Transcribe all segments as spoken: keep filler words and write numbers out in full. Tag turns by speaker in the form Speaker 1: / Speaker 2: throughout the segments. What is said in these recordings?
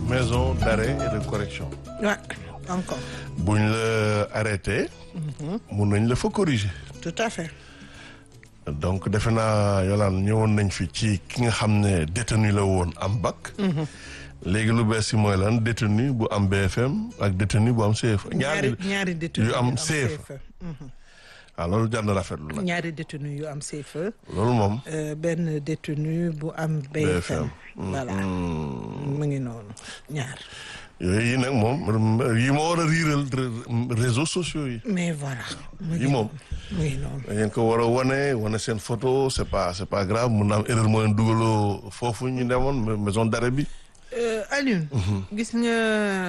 Speaker 1: maison d'arrêt et de correction.
Speaker 2: Ouais, encore.
Speaker 1: buñ la arrêté. mun nañ la fa corriger.
Speaker 2: Tout à fait.
Speaker 1: donc defe naa Yolande ñëwoon nañ fi ci ki nga xam ne détenu la woon am bac. léegi lu bees si mooy lan détenu bu am B F M ak détenu bu am C F E.
Speaker 2: ñaari ñaari détenu
Speaker 1: yu am C F E. waaw loolu jar na rafetlu nag.
Speaker 2: ñaari détenu yu am C F E.
Speaker 1: loolu moom.
Speaker 2: benn détenu bu am B F M. voilà mu ngi noonu ñaar.
Speaker 1: yooyu yi nag moom yi ma war a riiral réseaux sociaux yi.
Speaker 2: mais voilà.
Speaker 1: yi moom.
Speaker 2: mu ngi noonu.
Speaker 1: ngeen ko war a wane wane seen photo c'est pas c'est pas grave mun na am erreur moo leen dugaloo foofu ñu demoon maison d'arrêt bi.
Speaker 2: Alioune. gis nga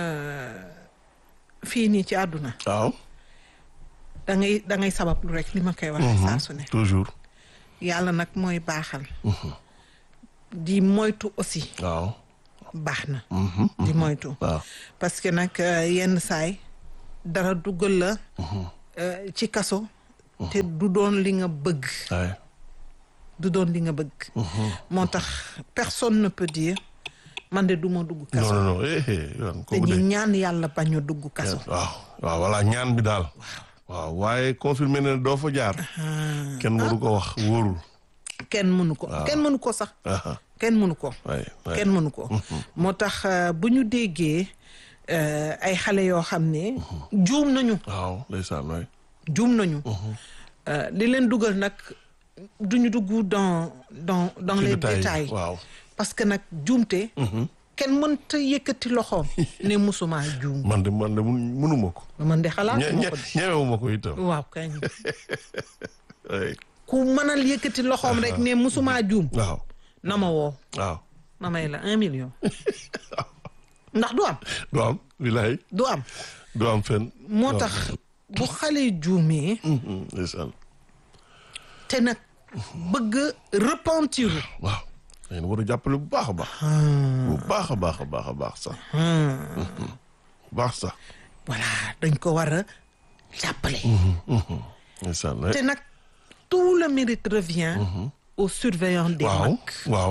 Speaker 2: fii nii ci àdduna.
Speaker 1: waaw.
Speaker 2: da ngay da ngay sabablu rek li ma koy waxee saa su ne.
Speaker 1: toujours.
Speaker 2: yàlla nag mooy baaxal. di moytu aussi.
Speaker 1: waaw.
Speaker 2: baax na. di moytu.
Speaker 1: waaw.
Speaker 2: parce que nag yenn saay dara duggal la. ci kaso. te du doon li nga bëgg. du doon li nga bëgg. moo tax personne ne peut dire man de du ma dugg kaso.
Speaker 1: non non eh eh yoon kooku de
Speaker 2: dañuy ñaan yàlla bañ a dugg kaso.
Speaker 1: waaw waaw voilà ñaan bi daal. waaw waaye confirmé ne doo fa jaar. kenn mënu ko wax wóorul.
Speaker 2: kenn mënu ko kenn mënu ko sax. kenn mënu ko. kenn mënu ko. moo tax bu ñu déggee ay xale yoo xam ne. juum nañu.
Speaker 1: waaw ndeysaan waay.
Speaker 2: juum nañu. li leen dugal nag duñu dugg dans dans dans les détails.
Speaker 1: waaw.
Speaker 2: parce que nag juumte. kenn mënta yëkkati loxoom. ne musuma juum.
Speaker 1: man de man de mënuma ko.
Speaker 2: man de xalaat ma ko
Speaker 1: ñemewuma ko itam.
Speaker 2: waaw kañ. ku mënal yëkkati loxoom rek ne musuma juum.
Speaker 1: waaw.
Speaker 2: na ma woo.
Speaker 1: waaw.
Speaker 2: ma may la un million. ndax du am.
Speaker 1: du am bilaay.
Speaker 2: du am.
Speaker 1: du am fenn.
Speaker 2: moo tax bu xale juumee.
Speaker 1: ndeysaan.
Speaker 2: te nag bëgg repentir.
Speaker 1: waaw. dañu war a jàppale bu baax a baax. bu baax a baax a baax a baax sax. bu baax sax.
Speaker 2: voilà dañ ko war a jàppale.
Speaker 1: ndeysaan.
Speaker 2: te nag tout le mérite revient. aux surveillants des mag.
Speaker 1: waaw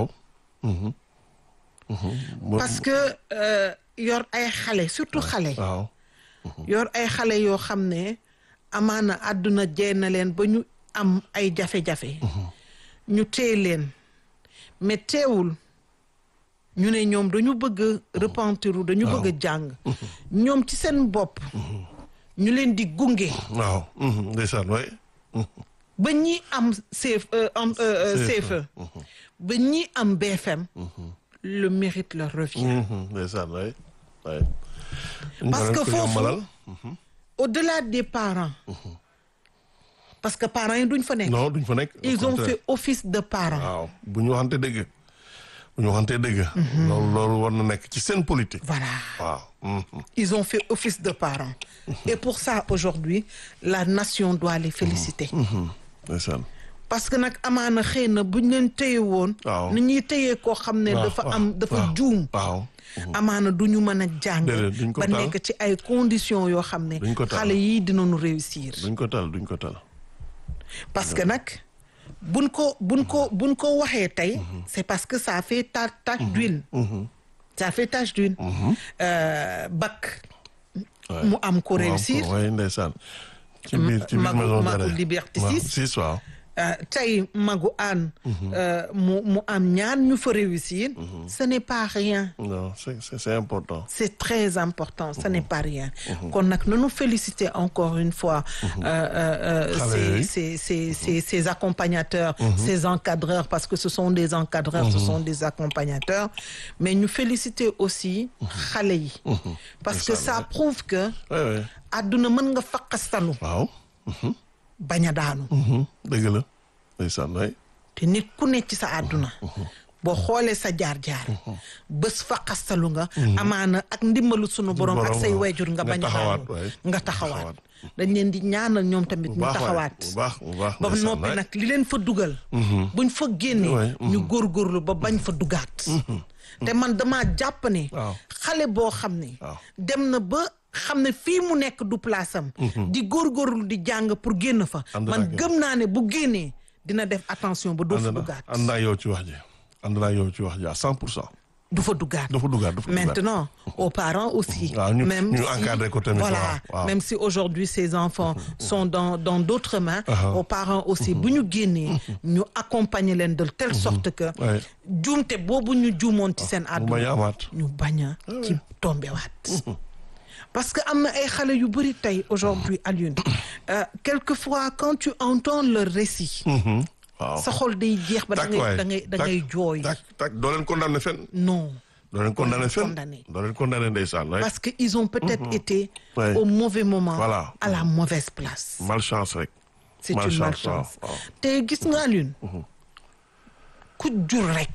Speaker 1: waaw.
Speaker 2: parce que yor ay xale surtout xale.
Speaker 1: waaw.
Speaker 2: yor ay xale yoo xam ne amaana àdduna jey na leen ba ñu am ay jafe-jafe. ñu téye leen. mais teewul ñu ne ñoom dañu bëgg repentiru dañu bëgg a jàng. ñoom ci seen bopp. ñu leen di gunge.
Speaker 1: waaw ndeysaan waay.
Speaker 2: ba ñi am C F E am C F E. ba ñi am B F M. le mérite leur revient.
Speaker 1: ndeysaan waay waay.
Speaker 2: parce que foofu au-delà des parents. parce que parents yi duñ fa nekk.
Speaker 1: non duñ fa nekk.
Speaker 2: ils ont fait office de parents.
Speaker 1: waaw bu ñu waxante dëgg. bu ñu waxante dëgg. loolu loolu war na nekk ci seen politique.
Speaker 2: voilà
Speaker 1: waaw.
Speaker 2: ils ont fait office de parents. et pour ça aujourd'hui la nation doit les féliciter.
Speaker 1: ndeysaan.
Speaker 2: parce que nag amaana xëy na buñ leen téye woon.
Speaker 1: waaw
Speaker 2: ni ñuy téyee koo xam ne dafa am dafa juum.
Speaker 1: waaw.
Speaker 2: amaana du ñu mën a jàng.
Speaker 1: duñ ko
Speaker 2: ba
Speaker 1: tal
Speaker 2: nekk ci ay conditions yoo xam ne.
Speaker 1: duñ ko tal
Speaker 2: xale yii dinañu réussir.
Speaker 1: duñ ko tal duñ ko tal.
Speaker 2: parce que nag buñ ko buñ ko buñ ko waxee tey. c'est parce que ça fait ta tache d'huile. ça fait tache d'huile. bac. mu am ko réussir.
Speaker 1: waaye ndeysaan. ci biir ci biir maison d'arrêt
Speaker 2: Liberté six
Speaker 1: waaw.
Speaker 2: tey magu aan mu mu am ñaar ñu fa réussir. ce n'est pas rien.
Speaker 1: non c'est c'est important.
Speaker 2: c'est très important ce n'est pas rien. kon nag nañu féliciter encore une fois. ces ces ces ces ces accompagnateurs. ces encadreurs parce que ce sont des encadreurs. ce sont des accompagnateurs. mais ñu féliciter aussi xale yi. parce que ça prouve que. àdduna mën nga faqastalu.
Speaker 1: waaw.
Speaker 2: bañ a daanu.
Speaker 1: dëgg la ndeysaan waay.
Speaker 2: te nit ku nekk ci sa àdduna. boo xoolee sa jaar-jaar. bés fa xastalu nga. amaana ak ndimbalu sunu borom ak say wayjur nga bañ a daanu nga taxawaat. dañ leen di ñaanal ñoom tamit ñu taxawaat.
Speaker 1: bu baax bu baax
Speaker 2: ba noppi nag li leen fa dugal. buñ fa génnee. ñu góorgóorlu ba bañ fa dugaat. te man dama jàpp ne. xale boo xam ne. dem na ba. xam ne fii mu nekk du place am. di góorgóorlu di jàng pour génn fa. man gëm naa ne bu génnee dina def attention ba doo fa duggaat.
Speaker 1: ànd naa yow ci wax ji ànd naa yow ci wax ji à cent pour cent.
Speaker 2: du fa duggaat.
Speaker 1: du fa duggaat du fa duggaat.
Speaker 2: Maintenant aux parents aussi.
Speaker 1: waaw ñu
Speaker 2: même
Speaker 1: ñu
Speaker 2: si
Speaker 1: encadré ko tamit.
Speaker 2: voilà
Speaker 1: waaw
Speaker 2: même si aujourd'hui ces enfants sont dans dans d'autres mains. aux parents aussi bu ñu génnee. ñu accompagner leen de telle sorte que. juumte boobu ñu juumoon ci seen àdduna. ñu bañ a ci tombewaat. parce que am na ay xale yu bëri tey aujourd'hui Alioune. quelquefois quand tu entends leur récit.
Speaker 1: waaw
Speaker 2: sa xol day jeex ba da ngay da ngay da ngay jooy.
Speaker 1: tak tak doo leen condamné fenn.
Speaker 2: non.
Speaker 1: doo leen condamné fenn doo leen condamné ndeysaan.
Speaker 2: parce que ils ont peut-être été. au mauvais moment.
Speaker 1: voilà
Speaker 2: à la mauvaise place.
Speaker 1: malchance rek.
Speaker 2: c'est une malchance te gis nga Alioune. ku jur rek.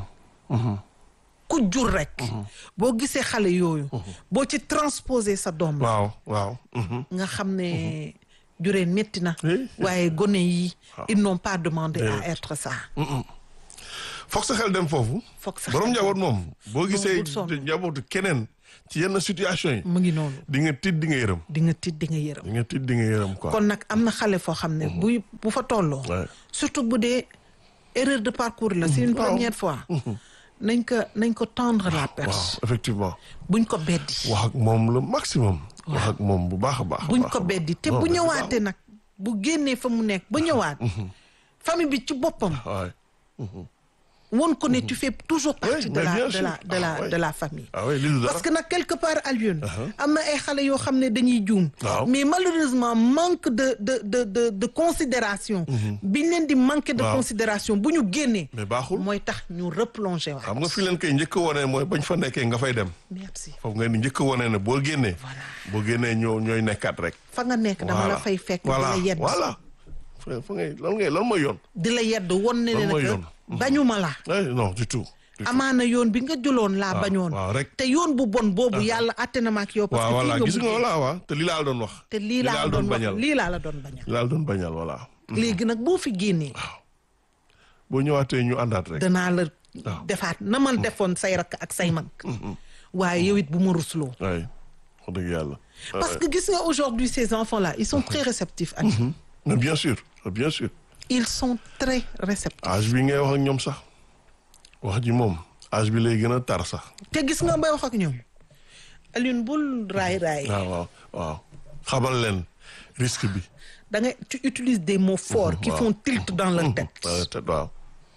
Speaker 2: ku jur rek. boo gisee xale yooyu. boo ci transposer sa doom.
Speaker 1: waaw waaw.
Speaker 2: nga xam ne. jureen métti na. waaye gone yi. ils n'ont pas demandé à être ça.
Speaker 1: foog sa xel dem foofu.
Speaker 2: foog sa xel
Speaker 1: borom njaboot moom. boo gisee njabootu keneen ci yenn situation yi.
Speaker 2: mu ngi noonu.
Speaker 1: di nga tiit di nga yërëm.
Speaker 2: di nga tiit di nga yërëm.
Speaker 1: di nga tiit di nga yërëm quoi.
Speaker 2: kon nag am na xale foo xam ne. bu bu fa tolloo. surtout bu dee erreur de parcours la. c'est une première fois. nañ ko nañ ko tendre la perche.
Speaker 1: waaw effectivement.
Speaker 2: buñ ko beddi.
Speaker 1: wax ak moom le maximum. wax ak moom bu baax a baax.
Speaker 2: buñ ko beddi te bu ñëwaatee nag bu génnee fa mu nekk ba ñëwaat. famille bi ci boppam. woon ko ne tu fais toujours partie de la de la de la de la famille. parce que nag quelque part Alioune. am na ay xale yoo xam ne dañuy juum. mais malheureusement manque de de de de de considération. biñ leen di manquer de considération bu ñu génnee.
Speaker 1: mais baaxul
Speaker 2: mooy tax ñu replonger waat.
Speaker 1: xam nga fi leen koy njëkk a wone mooy bañ fa nekkee nga fay dem.
Speaker 2: merci
Speaker 1: foofu nga ni njëkk a wone ne boo génnee. boo génnee ñoo ñooy nekkaat rek.
Speaker 2: fa nga nekk dama la fay fekk. di la yedd
Speaker 1: voilà fa ngay lan ngay lan mooy yoon.
Speaker 2: di la yedd won ne ne bañuma la.
Speaker 1: non du tout.
Speaker 2: amaana yoon bi nga jëloon laa bañoon. te yoon bu bon boobu yàlla àtte na ma ak yow. parce que
Speaker 1: voilà gis nga voilà waaw te lii laa la doon wax.
Speaker 2: te lii laa la doon wax lii laa la doon bañal.
Speaker 1: lii laa la doon bañal voilà.
Speaker 2: léegi nag boo fi génnee.
Speaker 1: waaw boo ñëwaatee ñu àndaat rek.
Speaker 2: danaa la defaat na man defoon say rakk ak say mag. waaye yow it bu ma rusloo.
Speaker 1: waay wax dëgg yàlla.
Speaker 2: parce que gis nga aujourd'hui ces enfants là ils sont très réceptifs.
Speaker 1: mais bien sûr bien sûr.
Speaker 2: ils sont très réceptifs.
Speaker 1: âge bi ngay wax ak ñoom sax wax ji moom âge bi lay gën a tar sax.
Speaker 2: te gis nga bay wax ak ñoom Alioune bul raay raay.
Speaker 1: waaw waaw waaw xamal leen risque bi.
Speaker 2: da ngay tu utilises des mots forts. qui font tilt dans leur tête.
Speaker 1: waaw.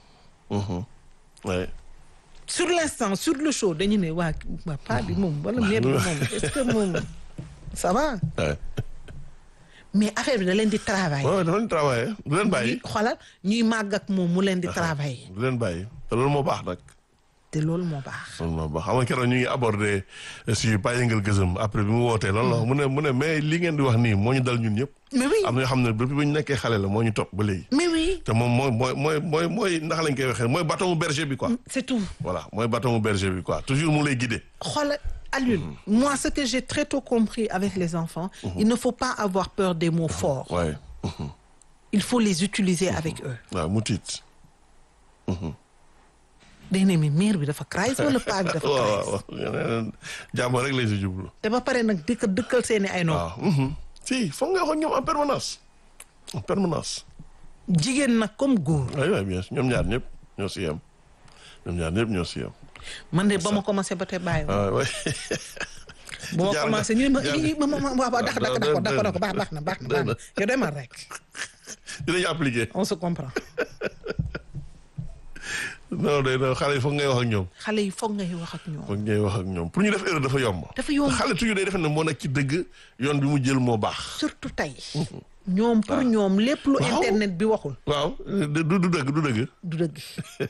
Speaker 1: oui.
Speaker 2: sur l'instant sur le show dañu ne waa waa paa bi moom wala mère bi moom est-ce que moom ça va. mais affaire bi da leen di travailler.
Speaker 1: waaw da leen di travailler du leen bàyyi.
Speaker 2: xoolal ñuy màgg ak moom mu leen di travailler.
Speaker 1: du leen bàyyi te loolu moo baax nag.
Speaker 2: te loolu moo baax.
Speaker 1: loolu moo baax xam nga keroog ñu ngi aborder si Baye Yëngal Gëzëm après bi mu wootee loolu la mu ne mu ne mais li ngeen di wax nii moo ñu dal ñun ñëpp.
Speaker 2: mais oui
Speaker 1: am na yoo xam ne depuis ba ñu nekkee xale la moo ñu topp ba léegi.
Speaker 2: mais oui.
Speaker 1: te moom mooy mooy mooy mooy mooy ndax lañ koy waxee mooy bâton berger bi quoi.
Speaker 2: c'est tout.
Speaker 1: voilà mooy bâton berger bi quoi toujours mu lay guider.
Speaker 2: xoolal Alioune. moi ce que j'ai très tôt compris avec les enfants. il ne faut pas avoir peur des mots forts.
Speaker 1: ouais.
Speaker 2: il faut les utiliser avec eux.
Speaker 1: waaw mu tiit.
Speaker 2: day ne mi mère bi dafa crise wala paa bi dafa crise.
Speaker 1: waaw waaw jàmm rek lay si jublu.
Speaker 2: te ba pare nag dëkk dëkkal seeni ay noonu.
Speaker 1: waaw si foog nga wax ñoom en permanence. en permanence.
Speaker 2: jigéen nag comme góor.
Speaker 1: oui oui bien sûr ñoom ñaar ñëpp ñoo si yem ñoom ñaar ñëpp ñoo si yem.
Speaker 2: man de ba ma commencé ba tey bàyyi.
Speaker 1: ah oui.
Speaker 2: ba ma commencé ñu ne ma ma ma waaw d'accord d'accord d'accord baax baax na baax na baax na yow demal rek.
Speaker 1: dinañu appliquer.
Speaker 2: on se comprend.
Speaker 1: non day non xale yi foog ngay wax ak ñoom.
Speaker 2: xale yi foog ngay wax ak ñoom.
Speaker 1: foog ngay wax ak ñoom pour ñu def erreur dafa yomb.
Speaker 2: dafa yomb
Speaker 1: xale toujours day def ne moo nekk ci dëgg yoon bi mu jël moo baax.
Speaker 2: surtout tey. ñoom pour ñoom lépp lu internet bi waxul.
Speaker 1: waaw du du dëgg du dëgg.
Speaker 2: du dëgg.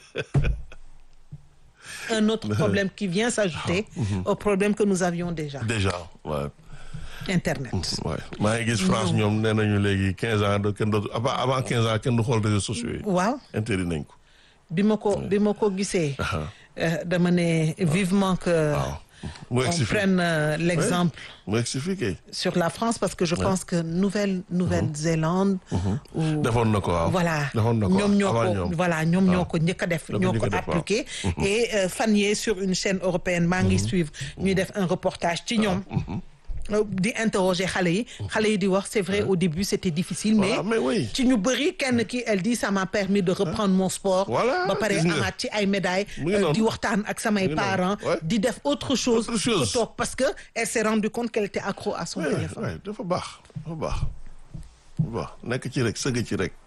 Speaker 2: un autre problème qui vient s'ajouter au problème que nous avions déjà.
Speaker 1: déjà waaw.
Speaker 2: internet.
Speaker 1: waaw maa ngi gis France ñoom nee nañu léegi quinze ans de kenn dootu avant avant quinze ans kenn du xool réseaux sociaux yi.
Speaker 2: waaw
Speaker 1: interdit nañ ko.
Speaker 2: bi ma ko bi ma ko gisee. dama ne vivement que.
Speaker 1: on
Speaker 2: prenne euh, l'exemple
Speaker 1: ouais.
Speaker 2: sur la France parce que je ouais. pense que Nouvelle Nouvelle-Zélande
Speaker 1: mm-hmm. defoon na ko waaw
Speaker 2: voilà ñoom ñoo ko voilà ñoom ñoo ko njëkk a def ñoo ko appliqué mm-hmm. et euh, fan yee sur une chaîne européenne maa ngi mm-hmm. suivre ñuy def un reportage ci ñoom di interroger xale yi xale yi di wax c'est vrai au début c'était difficile mais
Speaker 1: Voilà, mais oui.
Speaker 2: ci ñu bëri kenn ki elle dit ça m'a permis de reprendre mon sport
Speaker 1: Voilà,
Speaker 2: ba pare
Speaker 1: gis nga.
Speaker 2: amaat ci ay médailles
Speaker 1: Mu ngi
Speaker 2: euh,
Speaker 1: noonu.
Speaker 2: di waxtaan ak samay
Speaker 1: Mu ngi noonu.
Speaker 2: parents
Speaker 1: Ouais.
Speaker 2: di def autre chose
Speaker 1: Autre chose.
Speaker 2: que toog parce que elle s'est rendue compte qu'elle était accro à son
Speaker 1: Ouais,
Speaker 2: téléphone
Speaker 1: ouais, dafa baax dafa baax dafa baax nekk ci rek sëgg ci rek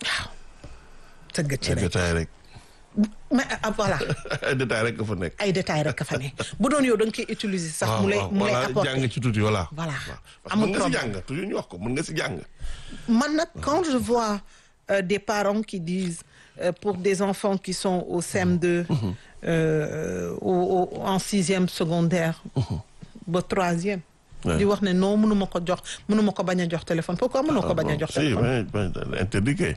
Speaker 2: sëgg ci
Speaker 1: ay
Speaker 2: rek
Speaker 1: détails rek
Speaker 2: mais ah, voilà
Speaker 1: ay détails rek nga fa nekk
Speaker 2: ay détails rek ka fa ne bu doon yow da nga koy utiliser sax
Speaker 1: waaw
Speaker 2: mu lay
Speaker 1: waaw
Speaker 2: mu lay
Speaker 1: voilà
Speaker 2: apporter
Speaker 1: jàng ci tuuti voilà
Speaker 2: Voilà.
Speaker 1: parce que
Speaker 2: Amul
Speaker 1: mën nga si
Speaker 2: problème.
Speaker 1: jàng toujours ñu wax ko mën nga si jàng
Speaker 2: man nag quand je vois euh, des parents qui disent euh, pour des enfants qui sont au C M deux euh, au, au, en sixième secondaire ba troisième
Speaker 1: Ouais.
Speaker 2: di wax ne non mënuma ko jox mënuma ko bañ a jox téléphone pourquoi mënoo ko bañ a jox
Speaker 1: si
Speaker 2: téléphone
Speaker 1: mais mais interdit kay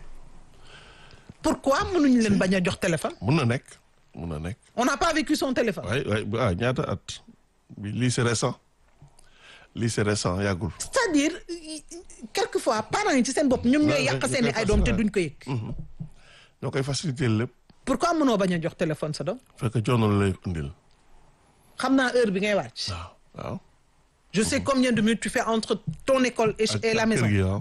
Speaker 2: pourquoi mënuñu leen bañ a jox téléphone
Speaker 1: mun na nekk mun na nekk
Speaker 2: on n'a pas vécu son téléphone
Speaker 1: waay waay ah ñaata at bi lii c'est récent lii c'est récent yàggul
Speaker 2: c'est-à-dire quelquefois parents yi ci seen bopp ñoom ñooy
Speaker 1: Ouais,
Speaker 2: yàq
Speaker 1: ouais,
Speaker 2: seeni
Speaker 1: ñu koy
Speaker 2: ay doom te
Speaker 1: faciliter.
Speaker 2: duñ ko yëg
Speaker 1: ñoo koy faciliter lépp
Speaker 2: pourquoi mënoo bañ a jox téléphone sa doom
Speaker 1: fekk coono la lay indil
Speaker 2: xam naa heure bi ngay wàcc
Speaker 1: waaw waaw
Speaker 2: je sais combien de minutes tu fais entre ton école et,
Speaker 1: ak
Speaker 2: et la
Speaker 1: ak
Speaker 2: maison
Speaker 1: kër gi, waaw.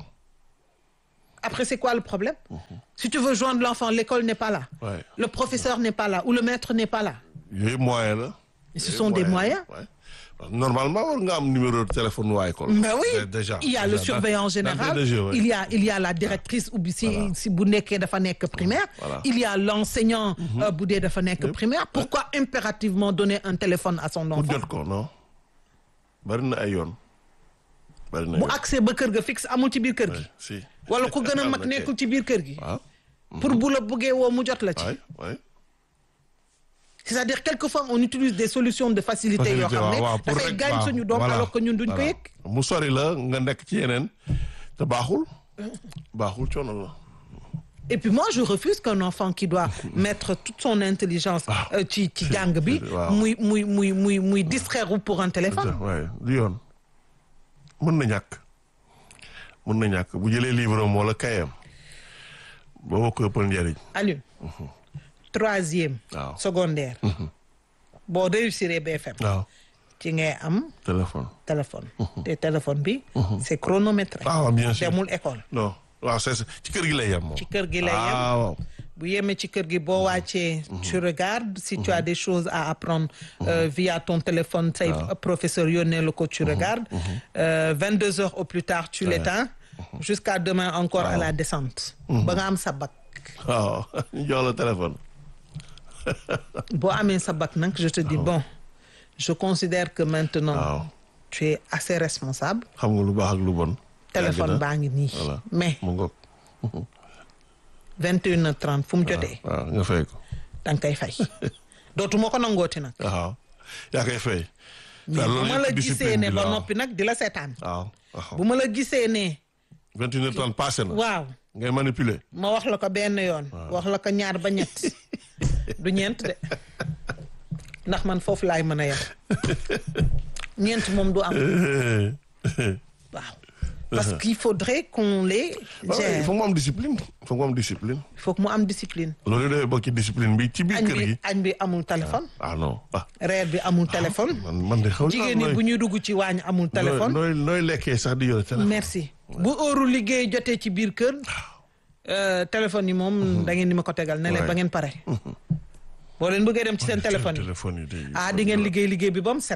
Speaker 2: après c'est quoi le problème si tu veux joindre l'enfant l'école n'est pas là
Speaker 1: Ouais.
Speaker 2: le professeur n'est pas là ou le maître n'est pas là
Speaker 1: yooyu moyen la
Speaker 2: Et ce
Speaker 1: Yooyu
Speaker 2: sont des moyens
Speaker 1: ouais. Parce que normalement war nga am numéro de téléphone waa école
Speaker 2: mais oui
Speaker 1: Dé- déjà
Speaker 2: il y a
Speaker 1: déjà,
Speaker 2: le
Speaker 1: dans-
Speaker 2: surveillant
Speaker 1: dans
Speaker 2: général
Speaker 1: le jeu, ouais.
Speaker 2: il y a il y a la directrice ou bi si
Speaker 1: Voilà.
Speaker 2: si bu nekkee dafa nekk primaire
Speaker 1: Voilà.
Speaker 2: il y a l'enseignant euh, bu dee dafa nekk primaire pourquoi impérativement donner un téléphone à son
Speaker 1: pour
Speaker 2: enfant
Speaker 1: jot ko non bari na ay yoon bari na
Speaker 2: bu
Speaker 1: yoon
Speaker 2: accès ba kër ga fixe amul ci biir kër gi
Speaker 1: si
Speaker 2: wala ku gën a
Speaker 1: Am
Speaker 2: mag
Speaker 1: na kay.
Speaker 2: nekkul ci biir kër gi
Speaker 1: waaw
Speaker 2: pour bu la bëggee woo mu jot la ci
Speaker 1: waay waay
Speaker 2: c'est-à-dire quelquefois on utilise des solutions de facilité yoo xam ne
Speaker 1: waaw pour
Speaker 2: dafay
Speaker 1: rek
Speaker 2: gaañ
Speaker 1: waaw,
Speaker 2: suñu doom
Speaker 1: voilà,
Speaker 2: alors que ñun duñ ko
Speaker 1: voilà.
Speaker 2: yëg
Speaker 1: mu sori la nga nekk ci yeneen te baaxul baaxul coono la
Speaker 2: et puis moi je refuse qu'un enfant qui doit mettre toute son intelligence euh, ci ci jàng bi
Speaker 1: waaw.
Speaker 2: muy muy muy muy muy distraire wu pour un téléphone
Speaker 1: waaye du yoon mën na ñàkk mën na ñàkk bu jëlee livre am wala kayam boo ko ëppal njëriñ
Speaker 2: Aliou troisième
Speaker 1: waaw.
Speaker 2: secondaire boo réussir B F M
Speaker 1: waaw
Speaker 2: ci ngay am
Speaker 1: téléphone
Speaker 2: téléphone te téléphone bi c'est chronométré
Speaker 1: ah waaw, bien sûr
Speaker 2: demul école
Speaker 1: non waaw c'est ça. ci kër gi lay yem moom
Speaker 2: ci kër gi lay yem
Speaker 1: ah waaw
Speaker 2: bu yemee ci kër gi boo wàccee tu regardes si tu as des choses à apprendre euh, via ton téléphone say professeur yónnee la ko tu regardes euh, vingt-deux heures au plus tard tu l'éteins jusqu'à demain encore à la descente ba nga am sa bac
Speaker 1: waaw ñu jox la téléphone
Speaker 2: boo amee sa bac nag je te dis bon je considère que maintenant
Speaker 1: waaw
Speaker 2: tu es assez responsable
Speaker 1: xam nga lu baax ak lu bon
Speaker 2: téléphone
Speaker 1: Yàgg na.
Speaker 2: baa ngi nii
Speaker 1: voilà
Speaker 2: mais
Speaker 1: mu ngoog
Speaker 2: vingt et une heures trente fu mu jotee
Speaker 1: waaw nga fay ko
Speaker 2: da nga koy fay dootuma ko nangooti nag
Speaker 1: waaw yaa koy fay
Speaker 2: mais bu ma la gisee ne ba noppi nag di la seetaan
Speaker 1: waaw waaw
Speaker 2: bu ma la gisee ne
Speaker 1: vingt et une heures trente passé na
Speaker 2: waaw
Speaker 1: ngay manipuler
Speaker 2: ma wax la ko benn yoon wax la ko ñaar ba ñett du ñeent de ndax man foofu laay mën a yem ñeent moom du am waaw parce qu'il faudrait qu'on les
Speaker 1: waaw il
Speaker 2: gère
Speaker 1: faut mu am discipline il faut mu am discipline
Speaker 2: il faut que mu am discipline
Speaker 1: loolu dafay bokk ci discipline bi ci biir
Speaker 2: añ
Speaker 1: kër
Speaker 2: bi
Speaker 1: gi
Speaker 2: añ bi amul téléphone
Speaker 1: ah non ah
Speaker 2: reer bi amul téléphone
Speaker 1: man man de xaw
Speaker 2: jigéen ñi bu ñuy dugg ci waañ amul téléphone
Speaker 1: nooy nooy lekkee sax di yore téléphone
Speaker 2: merci bu heure liggéey jotee ci biir kër euh, téléphone yi moom da ngeen di ma ko tegal ne leen
Speaker 1: Ouais.
Speaker 2: ba ngeen pare boo leen bëggee dem ci seen téléphone yi
Speaker 1: téléphone yi day
Speaker 2: ah di ngeen liggéey liggéey bi ba mu set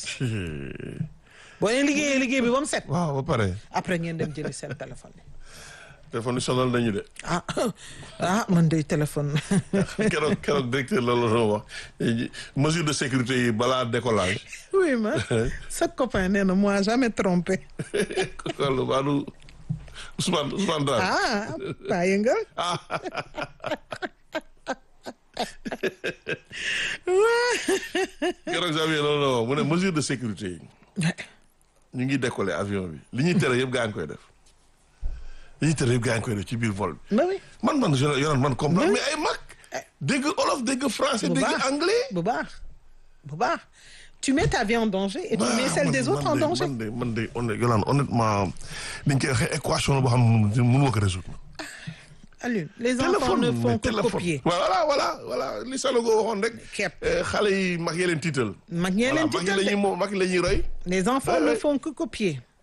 Speaker 2: boo leen liggéeyee liggéey bi ba mu set
Speaker 1: waaw ba pare
Speaker 2: après ngeen dem jëli seen téléphone yi
Speaker 1: téléphone yi sonal nañu de
Speaker 2: ah ah man de téléphone
Speaker 1: keroog keroog directeur loolu la doon wax mesure de sécurité yi balaa décollage
Speaker 2: oui ma sa copain nee na moi jamais trompé
Speaker 1: loolu baadu Ousmane Ousmane Dramé
Speaker 2: ah pas yëngal
Speaker 1: keroog Xavier loolu la wax mu ne mesure de sécurité yi ñu ngi décoller avion bi li ñuy tere yëpp gaa ngi koy def li ñuy tere yëpp gaa ngi koy def ci biir vol bi
Speaker 2: ba oui
Speaker 1: man man yoran man comprendre mais ay mag dégg olof dégg français
Speaker 2: bu
Speaker 1: dégg
Speaker 2: baax
Speaker 1: anglais
Speaker 2: bu baax bu baax tu mets ta vie en danger et tu
Speaker 1: Ah,
Speaker 2: mets celle
Speaker 1: man-
Speaker 2: des autres en
Speaker 1: man de-
Speaker 2: danger
Speaker 1: man de man de honnête Yolande honnêtement dañ koy waxee équation la boo xam ne mënu ma ko résoudre
Speaker 2: Aliou les enfants ne font que copier
Speaker 1: voilà voilà voilà li Sanogo waxoon rek
Speaker 2: Képp.
Speaker 1: eh, xale yi mag yi leen tiital
Speaker 2: mag ñee
Speaker 1: voilà
Speaker 2: leen
Speaker 1: mag yi
Speaker 2: tiital
Speaker 1: la
Speaker 2: de.
Speaker 1: ñuy moo mag yi la ñuy roy
Speaker 2: les enfants
Speaker 1: Ouais,
Speaker 2: ne
Speaker 1: ouais.
Speaker 2: font que copier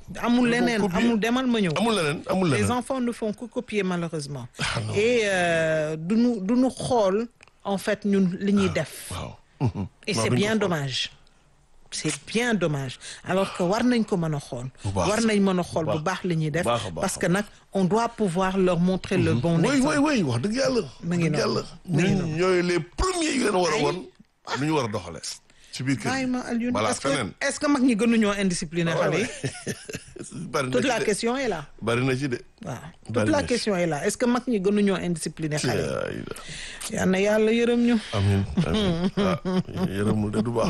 Speaker 2: amul leneen amul demal ma ñëw.
Speaker 1: amul leneen amul leneen.
Speaker 2: les enfants ne font que copier malheureusement. et du nu du nu xool en fait ñun li ñuy def. et c'est bien dommage. c'est bien dommage alors que war nañ ko mën a xool. war nañ mën a xool bu baax li ñuy def. parce que nag on doit pouvoir leur montrer le bon exemple.
Speaker 1: oui oui oui wax dëgg yàlla.
Speaker 2: mu ngi noonu
Speaker 1: ñun ñooy les premiers yu leen war a woon lu ñu war a doxalee. ci biir kër
Speaker 2: gi
Speaker 1: voilà
Speaker 2: est-ce que est-ce que mag ñi gënuñoo indiscipliné xale yi. toute la question est là.
Speaker 1: bari na ci de.
Speaker 2: waaw toute la question est là est-ce que mag ñi gënuñoo indiscipliné xale yi. yal na yàlla yërëm ñu.
Speaker 1: amiin amiin ah yërëmul de du baax.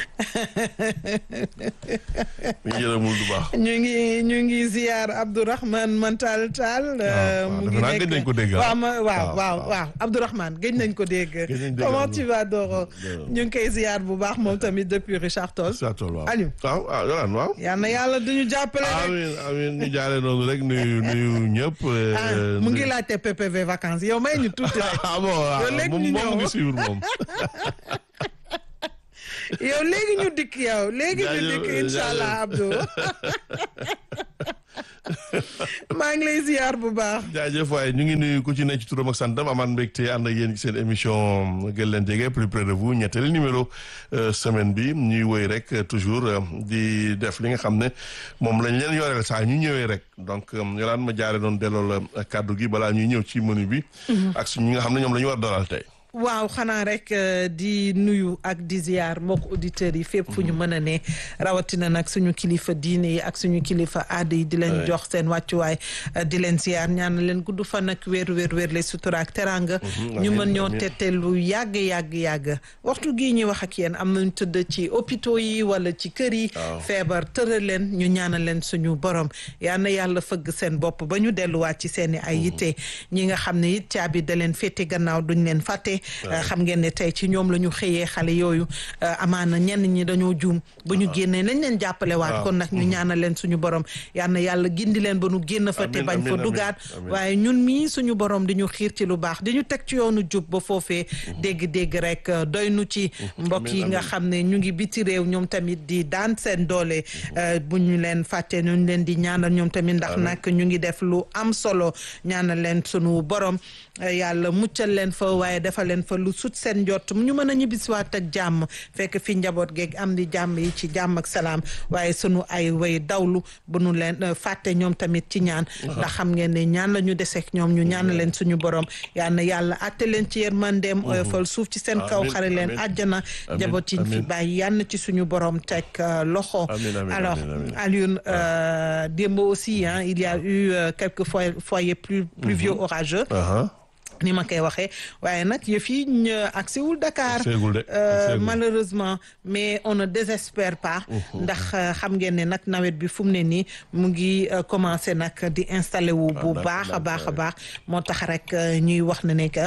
Speaker 1: yërëmul du baax.
Speaker 2: ñu ngi ñu ngi ziar Abdourahmane Mantal Tall. mu ngi nekk
Speaker 1: nañ ko dégg.
Speaker 2: waaw waaw waaw waaw Abdourahmane gëj nañ ko dégg. comment tu vas Doro. ñu ngi koy ziar bu baax moom tamit depuis Richard Toll.
Speaker 1: Richard Toll waaw
Speaker 2: Aliou.
Speaker 1: waaw waaw Yolaan waaw.
Speaker 2: yal na yàlla duñu jàppale rek.
Speaker 1: amiin amiin ñu jaale noonu rek nuyu nuyu ñëpp.
Speaker 2: mu ngi laajte P P V vacances yow may ñu tuuti rek.
Speaker 1: ah bon waaw moom moom mu ngi suivre moom.
Speaker 2: yow léegi ñu dikk yow léegi ñu dikk incha allah Abdou. maa ngi lay ziar bu baax.
Speaker 1: jaajëf waaye ñu ngi nuyu ku ci ne ci turam ak santam amaat mbégte ànd ak yéen ci seen émission gën leen jege plus près de vous ñetteelu numéro semaine bi ñuy woy rek toujours di def li nga xam ne moom lañ leen yoreel saa ñu ñëwee rek donc yolaan ma jaare doon delloo la kàddu gi balaa ñuy ñëw ci menu bi. ak suñu ñi nga xam ne ñoom la ñu war dalal tey.
Speaker 2: waaw xanaa rek di nuyu ak di ziar mbokk auditeurs yi fépp fu ñu mën a ne rawatina nag suñu kilifa diine yi ak suñu kilifa aada yi di leen jox seen wàccuwaay di leen ziar ñaan leen gudd fan ak wér wér wér les sutura ak teranga ñu mën ñoo tette lu yàgg yàgg yàgg waxtu gii ñuy wax ak yéen am nañu tëdd ci hôpitaux yi wala ci kër yi feebar tëral leen ñu ñaanal leen suñu borom yal na yàlla fëgg seen bopp ba ñu delluwaat ci seen i ay yitte ñi nga xam ne it caabi da leen féete gannaaw duñ leen fàtte xam ngeen ne tey ci ñoom la ñu xëyee xale yooyu amaana ñenn ñi dañoo juum ba ñu génnee nañ leen jàppale waat kon nag ñu ñaanal leen suñu borom yal na yàlla gindi leen ba nu génn fa te bañ fa dugaat waaye ñun mii suñu borom di ñu xiir ci lu baax di ñu teg ci yoonu jub ba foofee dégg-dégg rek doy nu ci mbokk yi nga xam ne ñu ngi biti réew ñoom tamit di daan seen doole bu ñu leen fàtte ñu leen di ñaanal ñoom tamit ndax nag ñu ngi def lu am solo ñaanal leen suñu borom yàlla muccal leen fa waaye defal leen fa lu sut seen njott ñu mën a ñibbisiwaat ak jàmm fekk fi njaboot geeg am di jàmm yi ci jàmm ak salaam waaye sunu ay way dawlu bu nu leen fàtte ñoom tamit ci ñaan ndax xam ngeen ne ñaan la ñu deseek ñoom ñu ñaan leen suñu borom yal na yàlla atte leen ci yërmandeem oyofal suuf ci seen kaw xare leen àjjana njaboot yi fi bàyyi yal na ci suñu borom teg loxo alors Alioune démb aussi hein il y a eu quelques foyers plus pluvieux orageux ni ma koy waxee waaye nag yëf yi ñu agsiwul Dakar malheureusement mais on ne désespère pas ndax xam ngeen ne nag nawet bi fu mu ne nii mu ngi commencé nag di installé wu bu baax a baax a baax moo tax rek ñuy wax ne ne que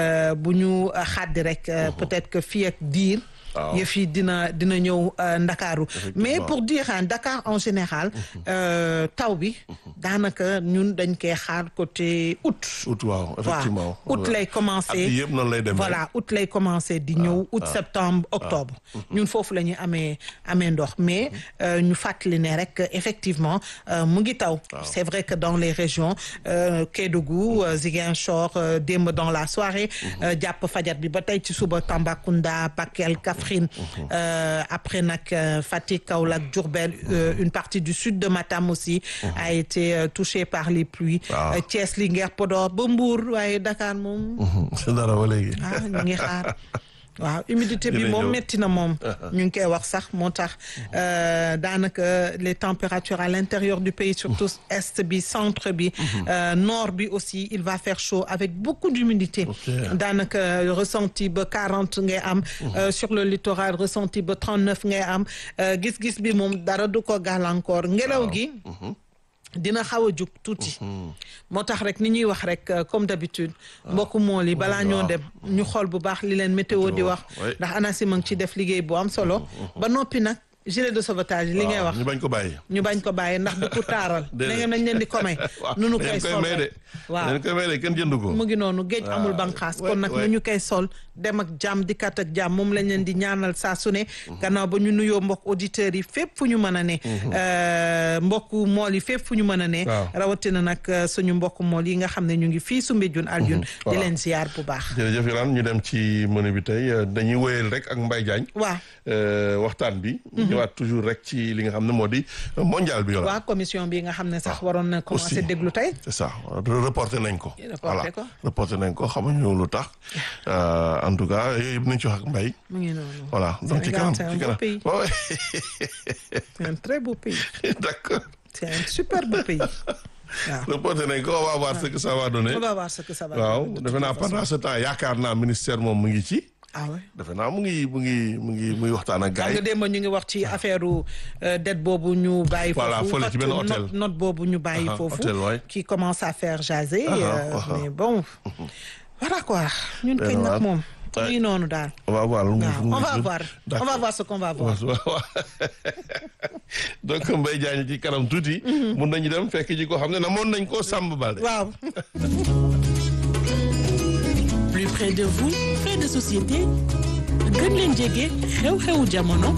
Speaker 2: bu ñu xàddi rek peut-être que fii ak diir yëf yi dina dina ñëw Ndakaaru mais pour dire hein, Dakar en général taw bi daanaka ñun dañ koy xaar côté août
Speaker 1: août waaw effectivement
Speaker 2: août lay commencé
Speaker 1: yëpp noonu lay demee
Speaker 2: voilà août lay commencé di ñëw août septembre octobre ñun foofu la ñuy amee amee ndox mais ñu fàttali ne rek effectivement mu ngi taw c'est vrai que dans les régions Kédougou Ziguinchor démb dans la soirée jàpp fajar bi ba tey ci suba Tambacounda Bakel Kaffrine euh, après nag euh, Fatick Kaolack Diourbel euh, une partie du sud de Matam aussi a été euh, touchée par les pluies Thiès Linguère Podor ba Mbour waaye Dakar moom
Speaker 1: dara ba léegi
Speaker 2: ah ñu ngi xaar waaw humidité bi moom metti na moom ñu ngi koy wax sax moo tax daanaka les températures à l'intérieur du pays surtout est bi centre bi nord bi aussi il va faire chaud avec beaucoup d'humidité daanaka ressenti ba quarante ngay am sur le littoral ressenti ba trente-neuf ngay am gis-gis bi moom dara du ko gàllankoor ngelaw gi dina xaw a jug tuuti moo tax rek ni ñuy wax rek comme d'habitude mbokku mool yi balaa ñoo dem ñu xool bu baax li leen météo di wax ndax ANACIM a ngi ci def liggéey bu am solo ba noppi nag gilet de sauvetage li ngay wax
Speaker 1: ñu bañ ko bàyyi.
Speaker 2: ñu bañ ko bàyyi ndax du ko taaral.
Speaker 1: déedéet
Speaker 2: da ngeen nañ leen di ko may. nu ñu koy sol rek
Speaker 1: waaw dañ koy may de kenn jënd ko.
Speaker 2: mu ngi noonu géej amul banqaas kon nag nu ñu koy sol dem ak jàmm dikkat ak jàmm moom lañ leen di ñaanal saa su ne. gannaaw ba ñu nuyoo mbokk auditeurs yi fépp fu ñu mën a ne. mbokk mool yi fépp fu ñu mën a ne. rawatina nag suñu mbokk mool yi nga xam ne ñu ngi fii Soumbédioune Alioune. di leen ziar bu baax.
Speaker 1: jërëjëf Yolande ñu dem ci menu bi tey dañuy wéyal rek ak Mbaye Diagne.
Speaker 2: waaw
Speaker 1: waxtaan bi. ñëwaat toujours rek ci li nga xam ne moo di mondial bi.
Speaker 2: waaw commission bi nga xam ne sax waroon na commencé déglu tey.
Speaker 1: c'est ça reporté nañ ko.
Speaker 2: reporté ko
Speaker 1: reporté nañ ko xamuñu lu tax en tout cas yooyu yëpp nañ ci wax ak Mbaye.
Speaker 2: mu ngi noonu.
Speaker 1: voilà donc ci kanam ci kanam
Speaker 2: c'est un très beau pays.
Speaker 1: d'accord.
Speaker 2: c'est un super beau pays. waaw
Speaker 1: reporté nañ ko on va voir ce que ça va donner.
Speaker 2: on va voir ce que ça va
Speaker 1: waaw
Speaker 2: donner.
Speaker 1: defe naa pendant ce temps yaakaar naa ministère moom mu ngi ci.
Speaker 2: ah oui
Speaker 1: defe naa mu ngi mu ngi mu ngi muy waxtaan ak gars yi.
Speaker 2: nga démb ñu ngi wax ci affaire dette boobu ñu bàyyi. foofu
Speaker 1: voilà fële ci benn hôtel
Speaker 2: note boobu ñu bàyyi foofu.
Speaker 1: hôtel waay
Speaker 2: qui commence à faire jaser. mais bon. voilà quoi ñun kañ nag moom. muy noonu daal.
Speaker 1: on va voir lu mu
Speaker 2: on va voir on va voir ce qu'on va voir.
Speaker 1: donc Mbaye Diagne ci kanam tuuti. mun nañu dem fekk ji ko xam ne namoon nañ koo Samba Balde.
Speaker 2: waaw.
Speaker 3: plus près de vous fait de société gën leen jege xew-xewu jamono.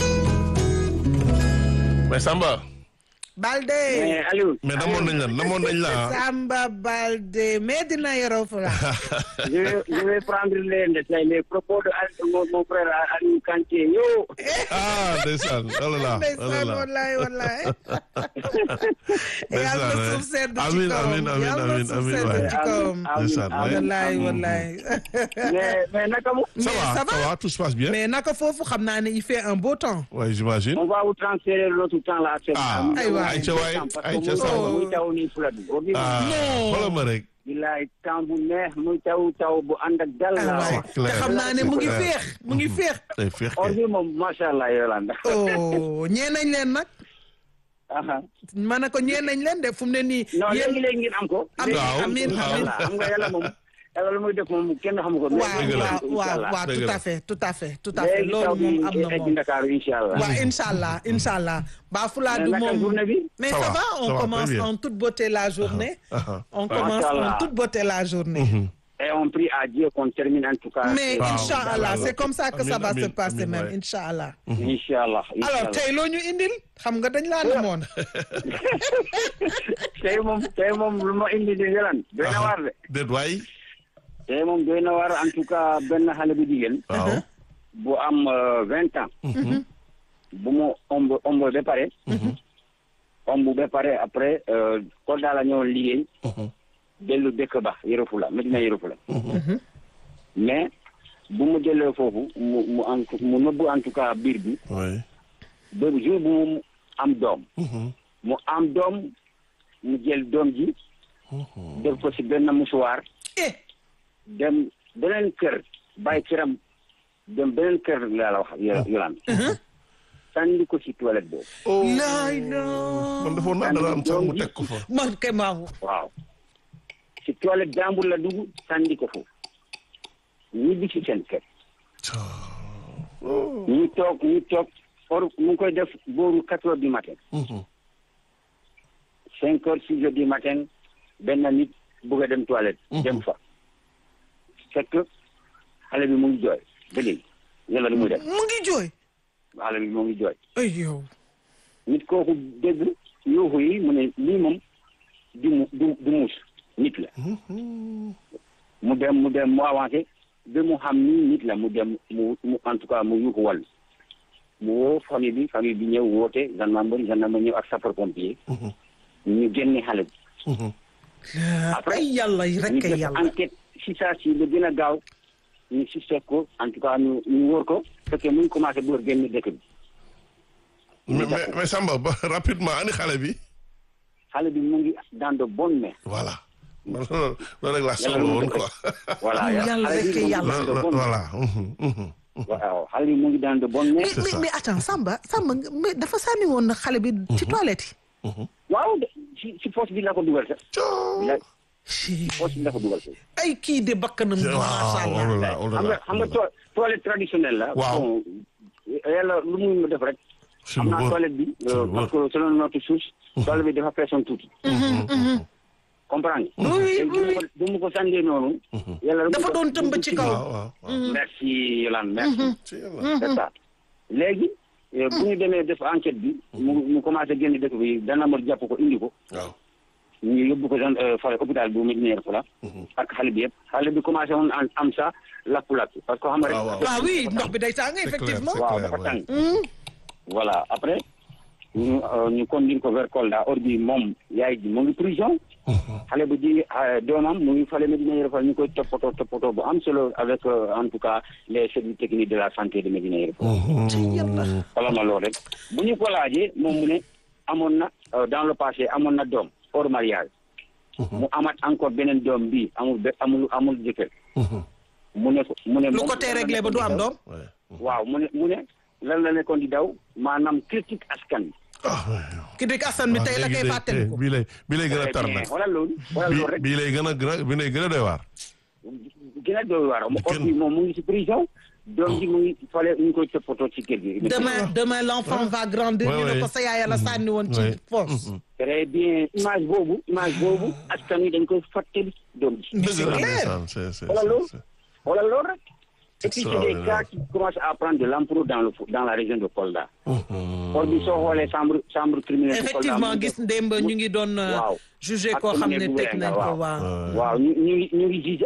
Speaker 1: mais Samba.
Speaker 2: Balde.
Speaker 4: mais Aliou.
Speaker 1: mais namoon nañ la namoon nañ la
Speaker 2: Samba Balde mais dina yoroo fa la.
Speaker 4: je vais je vais prendre les les propos de mon mon frère Aliou Kanté yo.
Speaker 1: ah ndeysaan oh là là oh là là
Speaker 2: wallaay wallaay.
Speaker 1: ndeysaan
Speaker 2: yàlla na suuf sedd ci
Speaker 1: amiin
Speaker 2: kawam
Speaker 1: amiin amiin
Speaker 2: yàlla na suuf sedd ci kawam.
Speaker 1: ndeysaan
Speaker 2: wallaay wallaay.
Speaker 4: mais mais naka mu.
Speaker 1: ça va
Speaker 2: ça
Speaker 1: ça va tout se passe bien.
Speaker 2: mais naka foofu xam naa ne il fait un beau temps.
Speaker 1: ouais j'imagine.
Speaker 4: on va vous transférer l'autre temps là.
Speaker 1: ah ayca waay ayca Samba.
Speaker 4: muy taw nii fula bi.
Speaker 1: ah xoolal ma rek.
Speaker 4: bilaay temps bu neex muy taw taw bu ànd ak dal la.
Speaker 1: c'est clair
Speaker 2: te xam naa ne mu ngi féex mu ngi féex.
Speaker 1: day féex
Speaker 4: or bi moom macha allah Yolande.
Speaker 2: oh ñee nañ leen nag. ma ne ko ñee nañ leen de fu mu ne nii.
Speaker 4: non léegi léegi ngeen am ko.
Speaker 2: amiin
Speaker 1: waaw
Speaker 2: amiin amiin
Speaker 4: xam nga yàlla moom. yàlla lu muy def moom kenn xamu ko.
Speaker 2: waaw waaw waaw waaw tout à fait tout à fait tout à fait loolu moom am na moom.
Speaker 4: Dakar incha allah.
Speaker 2: waaw incha allah incha allah. ba Fulaadu moom mais ça va on commence en toute beauté la journée. on commence en toute beauté la journée.
Speaker 4: et on prie à Dieu qu'on termine en tout cas.
Speaker 2: mais incha allah c'est comme ça que ça va se passer même incha allah.
Speaker 4: incha allah
Speaker 2: alors tey loo ñu indil xam nga dañ laa namoon.
Speaker 4: tey moom tey moom lu ma indi di Yolande. doy na waar de.
Speaker 1: déet waay.
Speaker 4: tey moom doy na waar en tout cas benn xale bu jigéen.
Speaker 1: waaw.
Speaker 4: bu am vingt ans. bu mu omb omb ba pare. omb ba pare après Kolda la ñëwoon liggéey. dellu dëkk ba Yoro Fula Medina Yoro Fula. mais bu mu dellee foofu mu mu en mu nëbbu en tout cas biir bi.
Speaker 1: oui.
Speaker 4: ba jour bu mu am doom. mu am doom mu jël doom ji. def ko ci benn musuwaar. dem beneen kër bàyyi këram dem beneen kër laa la wax Yolande. sànni ko ci toilette boobu.
Speaker 2: laay loo.
Speaker 1: man defoon naa dara am sax mu teg ko fa.
Speaker 2: man kay maamu.
Speaker 4: waaw ci toilette jàmbur la dugg sànni ko foofu ñibbi ci seen kër. ñu toog ñu toog or mu ngi koy def booru quatre heures du matin. cinq heures six heures du matin benn nit bëgg a dem toilette. dem fa fekk xale bi mu ngi jooy ba léegi yàlla lu muy def.
Speaker 2: mu ngi jooy.
Speaker 4: xale bi mu ngi jooy.
Speaker 2: ay yow.
Speaker 4: nit kooku dégg yuuxu yi mu ne lii moom du mu du du muus nit la. mu dem mu dem mu avancé ba mu xam ni nit la mu dem mu mu en tout cas mu yuuxu wàllu mu woo famille bi famille bi ñëw woote gendarmerie gendarmerie ñëw ak sapeur pompier. ñu génne xale bi.
Speaker 2: après ay yàlla rek ay yàlla.
Speaker 4: enquête si saa si lu gën a gaaw ñu suspect ko en tout cas ñu ñu wóor ko fekkee mu ngi commencé boor génn dëkk bi.
Speaker 1: mais mais mais Samba ba rapidement ani xale bi.
Speaker 4: xale bi mu ngi dans de bonnes mains.
Speaker 1: voilà. loolu loolu rek laa soxla woon quoi.
Speaker 4: voilà
Speaker 2: yàlla rek yàlla.
Speaker 1: voilà.
Speaker 4: waaw xale bi mu ngi dans de bonnes mains.
Speaker 2: mais mais mais attends Samba Samba mais dafa sànni woon na xale bi ci toilette yi.
Speaker 4: waaw ci ci poche bi la ko dugal sax.
Speaker 2: ci
Speaker 4: poche bi la ko dugal sax.
Speaker 2: ay kii de bakkanam. macha allah
Speaker 1: waaw
Speaker 4: xam nga xam nga toilette traditionnelle la.
Speaker 1: waaw
Speaker 4: bon yàlla lu muy def rek xam naa toilette bi parce que selon notre source toilette bi dafa feesoon tuuti comprendre
Speaker 2: oui oui
Speaker 4: bu mu ko sànnee noonu yàlla
Speaker 2: dafa doon tëmb ci kaw
Speaker 4: merci Yolande merci c'est ça léegi bu ñu demee def enquête bi mu mu commencé génn dëkk bi dana ma jàpp ko indi ko ñu yóbbu ko gen fale hôpital bu Médina Yoro Foulah ak xale bi yëpp xale bi commencé woon am ça lakku-lakk parce que xam nga rek
Speaker 2: waaw oui ndox bi day tàng effectivement
Speaker 4: waaw dafa tàng voilà après ñu ñu conduire ko vers Kolda or bi moom yaay ji mu ngi prison xale bu ji doomam mu ngi fale Médina Yoro Foulah ñu koy toppatoo toppatoo bu am solo avec en tout cas les services techniques de la santé de Médina Yoro Foulah wala ma loolu rek bu ñu ko laajee moom mu ne amoon na dans le passé amoon na doom hors mariage mu amaat encore beneen doom bi amul amul amul jëkkër mu ne mu ne
Speaker 2: lu ko tee réglé ba du am doom
Speaker 4: waaw mu ne mu ne lan la nekkoon di daw maanaam critique askan bi
Speaker 2: critique askan bi tey la koy fàttali ko
Speaker 1: bii lay bii lay gën a tar nag
Speaker 4: wala loolu wala loolu rek
Speaker 1: bii lay gën a gën a bii lay gën a doy waar
Speaker 4: gën a doy waar or bi moom mu ngi ci prison doom ji mu ngi fale ñu koy toppatoo ci kër gi
Speaker 2: demain demain l'enfant va grandir ñu ne ko sa yaay la sànni woon ci force
Speaker 4: très bien image boobu image boobu askan wi dañ koy fàttali doom ji wala loolu wala loolu rek et puis c'est des cas qui commencent à prendre de l'ampleur dans le dans la région de Kolda or bi soo xoolee chambre chambre criminelle
Speaker 2: effectivement gis ndémb ñu ngi doon jugé koo xam ne teg nañ ko waaw
Speaker 4: waaw ñu ñu ngi ñu ngi